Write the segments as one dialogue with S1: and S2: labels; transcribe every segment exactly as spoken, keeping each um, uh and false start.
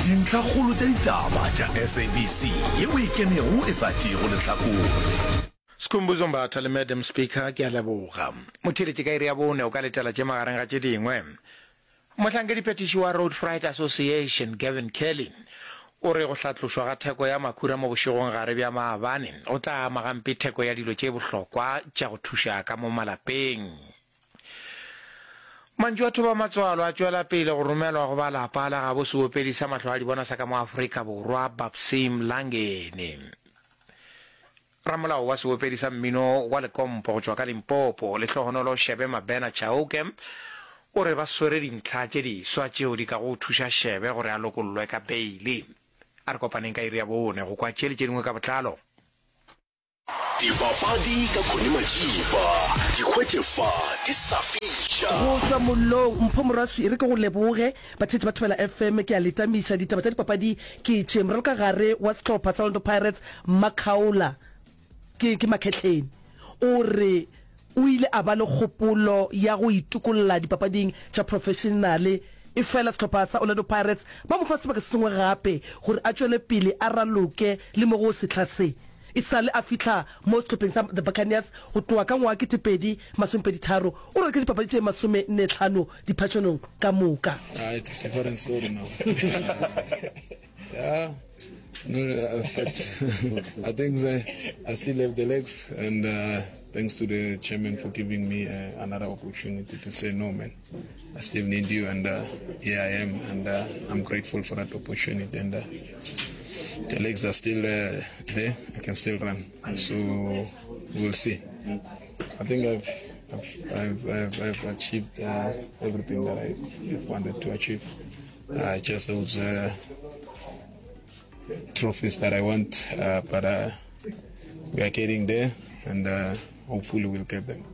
S1: dintlha kgolo tša ditaba tša S A B C ye o ikenego e sa tšego lehlakore.
S2: Skhumbuzo Mbatha le Madam Speaker ke a leboga. Motheletši ka iri ya bone o ka letela tše magareng ga tše dingwe. Mohlankedi phetiši wa Road Freight Association Gavin Kelly o re go hlatlošwa ga theko ya makhura mo bošegong gare bja maabane o tla ama gampe theko ya dilo tše bohlokwa tša go thuša ka mo malapeng. Mantšu a thoba matswalo a tšwela pele go romelwa go ba lapa la ga boseopedi sa mahlo a di bona sa ka mo Afrika Borwa Babsim Langene. Ramolao wa seopedi sa mmino wa Lekompo go tšwa ka Limpopo le Hlogonolo Shebe Mabena Chauke o re ba swere dintlha tše diswa tšeo di ka go thuša Shebe gore a lokollwe ka beile. A re kopaneng ka iri ya bone go kwa tšele tše dingwe ka botlalo.
S1: Dipapadi ka Khone Majiba di hwetlefa di sa fiša
S3: go tswa mollong mpho moraswi re ke go leboge bathetši ba Thobela F M ke a letamiša ditaba tša dipapadi ke tšemrelo ka gare wa sehlopha sa Orlando Pirates Makaula ke ke Makhetleni o re o ile a ba le kgopolo ya go itukolola dipapading tša professionale e fela sehlopha sa Orlando Pirates ba mo fa sebaka se sengwe gape gore a tšwele pele a raloke le mo go setla se e sale a fitla mo sehlopeng sa the Buccaneers go tloa ka ngwaga ke tepedi masomepedi tharo o re ke dipapadi tše masome nne tlhano diphatšonong ka moka.
S4: Uh, it's a different story now. Yeah, no, uh, but I think I, I still have the legs, and uh, thanks to the chairman for giving me uh, another opportunity to say no, man. I still need you, and uh, here I am, and uh, I'm grateful for that opportunity. And uh, the legs are still uh, there. I can still run, so we'll see. I think I've I've I've, I've, I've achieved uh, everything that I wanted to achieve. Uh, just those uh, trophies that I want, uh, but uh, we are getting there, and uh, hopefully we'll get them.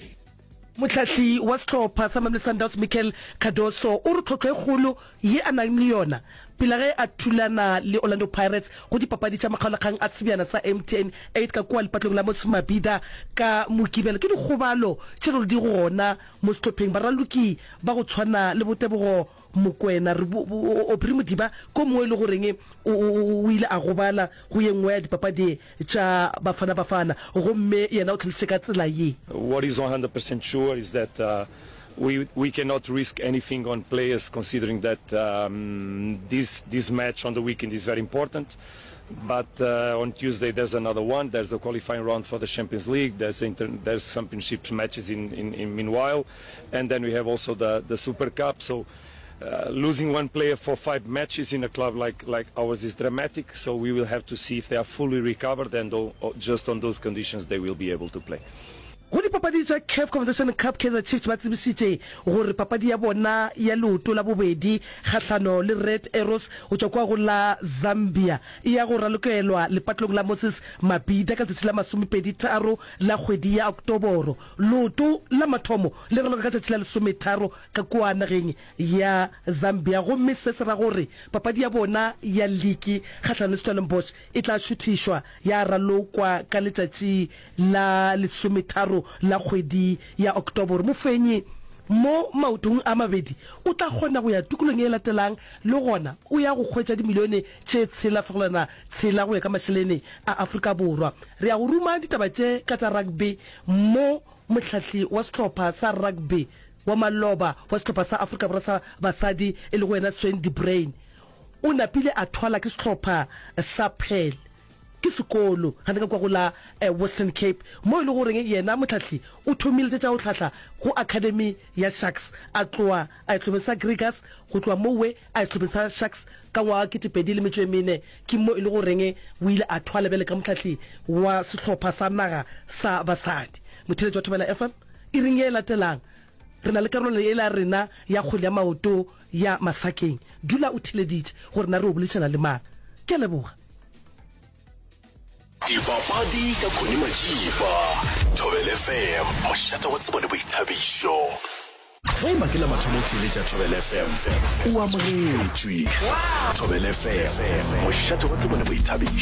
S3: Motlhatli wa sehlopha sa Mamelodi Sundowns Michael Cardoso o re tlhotlho e kgolo ye a nang le yona pele ge a thulana le Orlando Pirates go dipapadi tša makgaolakgang a sebjana sa M T N eight ka kua lepatlong la Moses Mabhida ka Mokibelo ke dikgobalo tše di gona mo sehlopheng ba raloki ba go tshwana le Botebogo Mokwena o Primodiba ko mongwe le goreng o ile a gobala go ye nngwe ya dipapadi tša Bafana Bafana gomme yena o tlhalošitše ka tsela ye.
S5: What is one hundred percent sure is that uh, we we cannot risk anything on players, considering that um, this this match on the weekend is very important. But uh, on Tuesday there's another one. There's a qualifying round for the Champions League. There's inter there's championship matches in, in in meanwhile, and then we have also the the Super Cup. So. Uh, losing one player for five matches in a club like like ours is dramatic, so we will have to see if they are fully recovered, and o just on those conditions they will be able to play.
S3: Go dipapadi tša C A F Confederation Cup Kaizer Chiefs ba tsebisitše gore papadi ya bona ya leoto la bobedi kgahlano le Red Arrows go tšwa kwa go la Zambia e ya go ralokelwa lepatlong la Moses Mabhida ka tšatši la masomepedi tharo la kgwedi ya Oktoboro. Leoto la mathomo le raloka ka tšatši la lesometharo ka kua nageng ya Zambia gomme se se ra gore papadi ya bona ya league kgahlano le Stellenbosch e tla šuthišwa ya ralokwa ka letšatši la lesometharo la kgwedi ya Oktoboro. Mofenyi mo maotong a mabedi o tla kgona go ya tukulong e latelang le gona o ya go kgwetša dimilione tše tshela fagolana tshela go ya ka mašelene a Afrika Borwa. Re ya go ruma ditaba tše ka tša rugby mo motlhatli wa sehlopha sa rugby wa maloba wa sehlopha sa Afrika Borwa sa basadi e le go wena Swen de Brain o napile a thwala ke sehlopha sa Pearl ke sekolo ga nka kwa go la Western Cape mo ile go reng yena motlhatli o thomile tša go tlhatla go academy ya Sharks a tloa a tlhomesa Griggers go tloa mowe a tlhomesa Sharks ka ngwaga ke tepedi le metšo e mene ke mo ile go reng o ile a thwala bele ka motlhatli wa sehlopha sa naga sa basadi. Motheletši wa Thobela F M e reng e latelang re na le karolo e la rena ya kgole ya maoto ya Masakeng dula o theleditše gore na re o bolešana le mang ke leboga.
S1: Dipapadi ka Khone Majiba Thobela F M mošata wa tsebo le boithabišo ge makela mathomo tšele tša Thobela F M o amogetšwe. Thobela F M mošata wa tsebo le boithabišo.